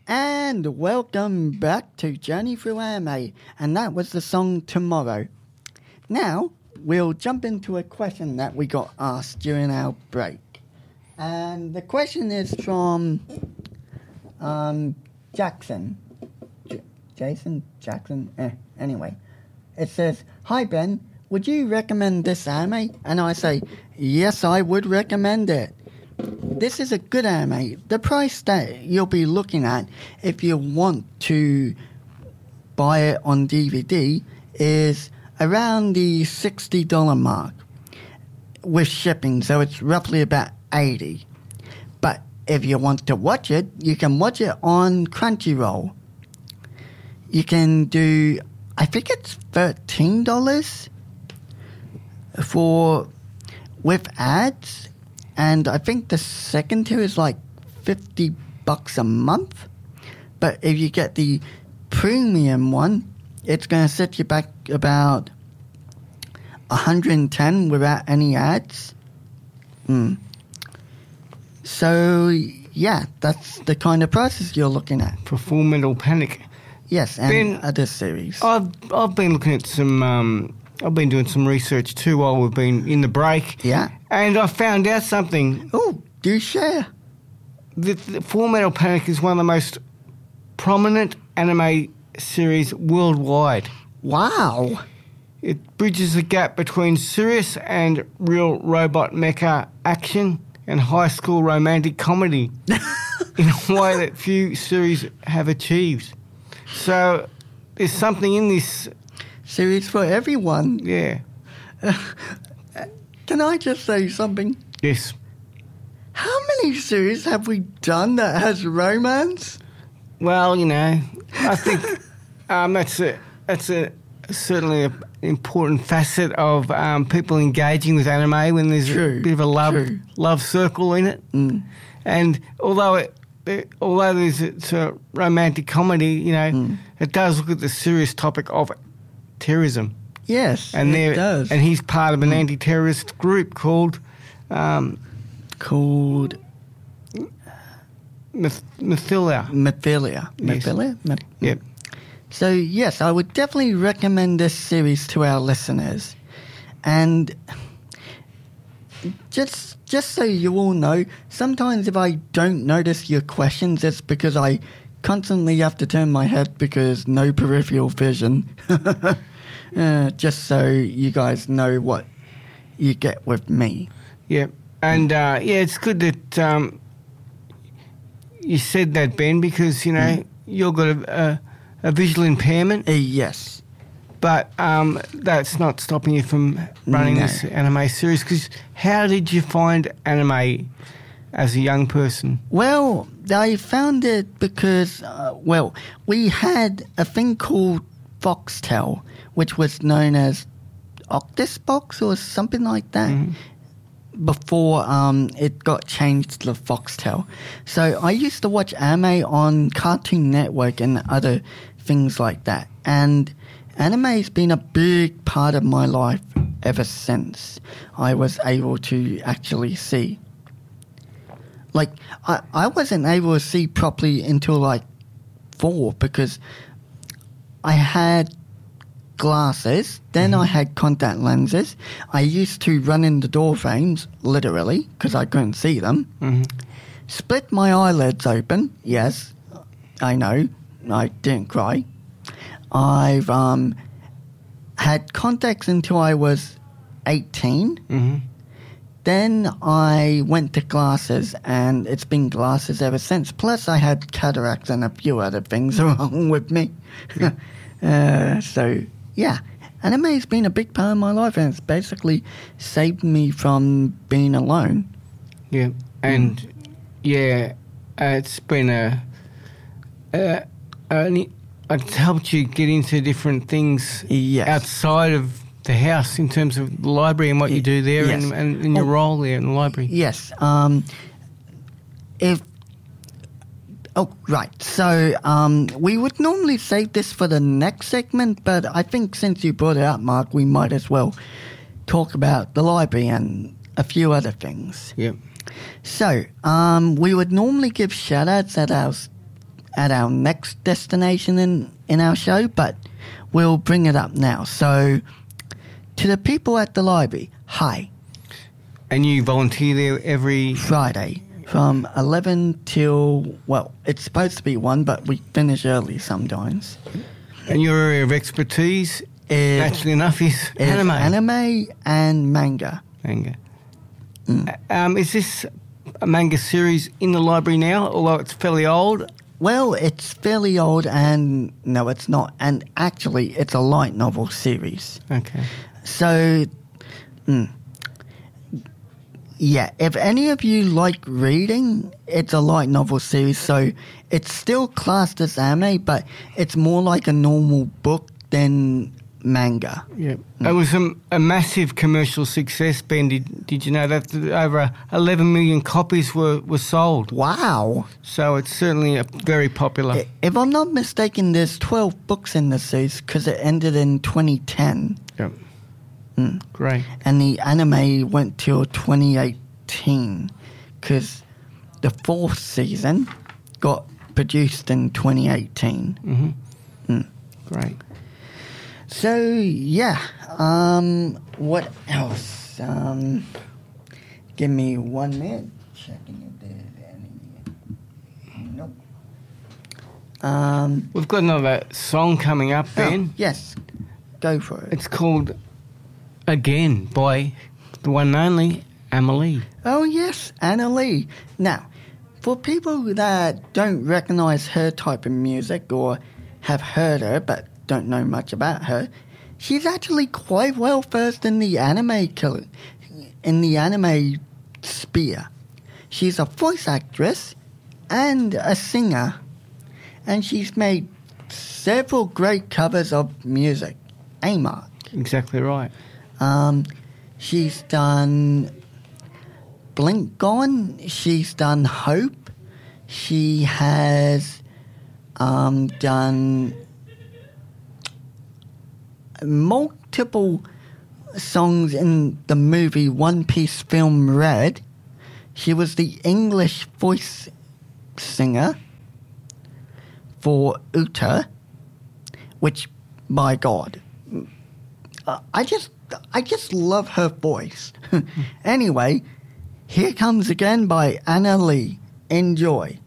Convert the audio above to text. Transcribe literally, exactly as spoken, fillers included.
And welcome back to Journey Through Anime, and that was the song Tomorrow. Now, we'll jump into a question that we got asked during our break. And the question is from um, Jackson. J- Jason? Jackson? Eh, anyway. It says, "Hi Ben, would you recommend this anime?" And I say, yes, I would recommend it. This is a good anime. The price that you'll be looking at if you want to buy it on D V D is around the sixty dollars mark with shipping, so it's roughly about eighty dollars. But if you want to watch it, you can watch it on Crunchyroll. You can do, I think it's thirteen dollars for with ads. And I think the second tier is like fifty bucks a month. But if you get the premium one, it's going to set you back about one hundred ten without any ads. Mm. So, yeah, that's the kind of prices you're looking at. For Full Metal Panic. Yes, and Ben, other series. I've I've been looking at some... Um, I've been doing some research too while we've been in the break. Yeah. And I found out something. Oh, do share. The, the Full Metal Panic is one of the most prominent anime series worldwide. Wow. It bridges the gap between serious and real robot mecha action and high school romantic comedy in a way that few series have achieved. So there's something in this... Series for everyone. Yeah. Uh, can I just say something? Yes. How many series have we done that has romance? Well, you know, I think um, that's a that's a certainly an important facet of um, people engaging with anime when there's True, a bit of a love true. love circle in it. Mm. And although it, it although there's it's a romantic comedy, you know, Mm. it does look at the serious topic of terrorism. Yes, and it does. And he's part of an Mm. anti-terrorist group called um, called Meth- Methilia. Methilia. Yes. Methilia? Meth- Yep. So, yes, I would definitely recommend this series to our listeners. And just just so you all know, sometimes if I don't notice your questions, it's because I constantly have to turn my head because no peripheral vision. uh, just so you guys know what you get with me. Yeah, and uh, yeah, it's good that um, you said that, Ben, because you know mm. you've got a, a, a visual impairment. Uh, yes, but um, that's not stopping you from running no. this anime series. Because how did you find anime as a young person? Well, I found it because, uh, well, we had a thing called Foxtel, which was known as Octosbox or something like that, mm-hmm. before um, it got changed to Foxtel. So I used to watch anime on Cartoon Network and other things like that. And anime's been a big part of my life ever since I was able to actually see. Like, I, I wasn't able to see properly until, like, four because I had glasses, then mm-hmm. I had contact lenses. I used to run in the door frames, literally, because I couldn't see them. Mm-hmm. Split my eyelids open, yes, I know, I didn't cry. I've um, had contacts until I was eighteen. Mm-hmm. Then I went to glasses, and it's been glasses ever since. Plus, I had cataracts and a few other things wrong with me. Yeah. uh, so, yeah, anime's been a big part of my life, and it's basically saved me from being alone. Yeah, and mm. yeah, uh, it's been a, a, a it's helped you get into different things yes. outside of the house in terms of the library and what you do there yes. and, and, and your oh, role there in the library. Yes. Um, if oh right, so um, we would normally save this for the next segment, but I think since you brought it up, Mark, we might as well talk about the library and a few other things. Yep. So um, we would normally give shout outs at our at our next destination in, in our show, but we'll bring it up now. So, to the people at the library, hi. And you volunteer there every... Friday from eleven till, well, it's supposed to be one, but we finish early sometimes. And your area of expertise, Is, naturally enough, is, is anime. Anime and manga. Manga. Mm. Um, is this a manga series in the library now, although it's fairly old? Well, it's fairly old, and no, it's not. And actually, it's a light novel series. Okay. So, mm, yeah, if any of you like reading, it's a light novel series. So it's still classed as anime, but it's more like a normal book than manga. Yeah. Mm. It was a, a massive commercial success, Ben. Did, did you know that over eleven million copies were, were sold? Wow. So it's certainly a very popular. If I'm not mistaken, there's twelve books in the series because it ended in twenty ten. Yep. Mm. Great. And the anime went till twenty eighteen because the fourth season got produced in twenty eighteen. Mm-hmm. Mm. Great. So, yeah, um, what else? Um, give me one minute. Checking if there's any. Nope. Um, We've got another song coming up, Ben. Oh, yes, go for it. It's called Again by the one and only Amelie. Oh, yes, Anna Lee. Now, for people that don't recognise her type of music or have heard her but don't know much about her, she's actually quite well versed in the anime kill- in the anime sphere. She's a voice actress and a singer, and she's made several great covers of music. A Mark. Exactly right. Um, she's done Blink Gone. She's done Hope. She has um, done multiple songs in the movie One Piece film Red. She was the English voice singer for Uta, which, by God, uh, I just I just love her voice. Anyway, here comes again by Anna Lee. Enjoy.